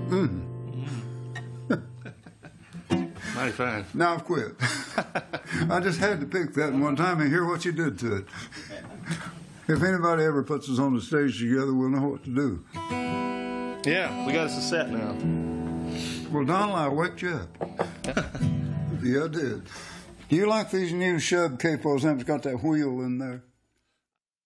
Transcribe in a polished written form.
Mighty fine. Now I've quit. I just had to pick that one time and hear what you did to it. If anybody ever puts us on the stage together, we'll know what to do. Yeah, we got us a set now. Well, Donald, I waked you up. Yeah, I did. Do you like these new Shub capos? It's got that wheel in there.